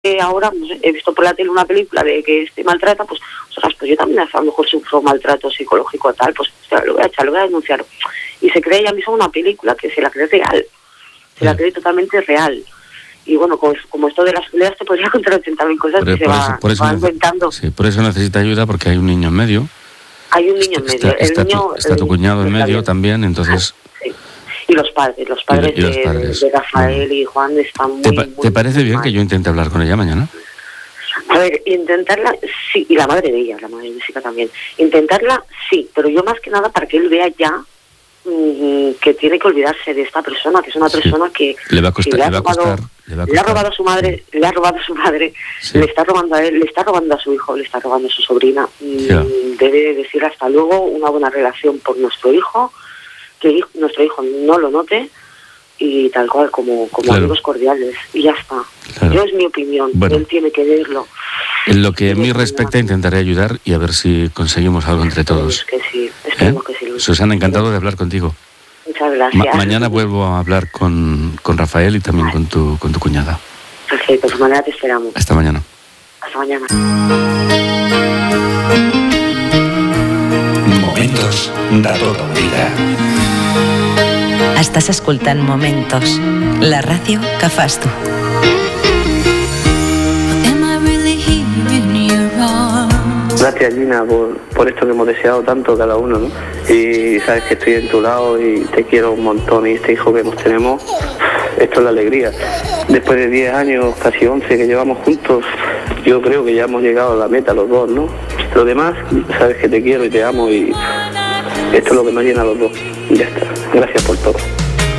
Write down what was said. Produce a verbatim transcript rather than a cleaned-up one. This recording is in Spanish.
ahora no sé, he visto por la tele una película de que este maltrata, pues, ostras, pues yo también a lo mejor sufro maltrato psicológico o tal, pues o sea, lo voy a echar, lo voy a denunciar. Y se cree ella misma una película que se la cree real, se la cree totalmente real. Y bueno, como, como esto de las peleas te podría contar ochenta mil cosas por, que por se eso, va, por eso va nece- inventando. Sí, por eso necesita ayuda, porque hay un niño en medio. Hay un niño en medio. Está, el está niño, tu, está el tu niño cuñado en está medio bien. también, entonces... Sí. Y los padres, los padres, y los de, padres. de Rafael Bueno. y Juan están muy... ¿Te, pa- muy, ¿te parece muy bien mal. que yo intente hablar con ella mañana? A ver, intentarla, sí, y la madre de ella, la madre de Jessica también. Intentarla, sí, pero yo más que nada para que él vea ya mm, que tiene que olvidarse de esta persona, que es una Sí. persona que, Le va a costar, que le, ha le va a robado, costar, le va a le ha costar. robado a su madre, le ha robado a su madre, Sí. le está robando a él, le está robando a su hijo, le está robando a su sobrina. Mm, Ya. Debe decir hasta luego, una buena relación por nuestro hijo, que hijo- nuestro hijo no lo note, y tal cual, como, como Claro. amigos cordiales, y ya está. Claro. Yo es mi opinión, Bueno. él tiene que verlo. En lo que a Tiene mí que respecta, verlo. intentaré ayudar y a ver si conseguimos algo entre todos. Esperemos que sí, ¿Eh? esperemos que sí. Luis. Susana, encantado de hablar contigo. Muchas gracias. Ma- mañana vuelvo a hablar con, con Rafael y también con tu, con tu cuñada. Perfecto, de manera te esperamos. Hasta mañana. Hasta mañana. Momentos de tota la vida. Estàs escoltant Momentos, la ràdio que fas tu. Gracias, Gina, por, por esto que hemos deseado tanto cada uno, ¿no? Y sabes que estoy en tu lado y te quiero un montón, y este hijo que nos tenemos, esto es la alegría. Después de diez años, casi once que llevamos juntos, yo creo que ya hemos llegado a la meta los dos, ¿no? Lo demás, sabes que te quiero y te amo, y esto es lo que nos llena a los dos. Y ya está. Gracias por todo.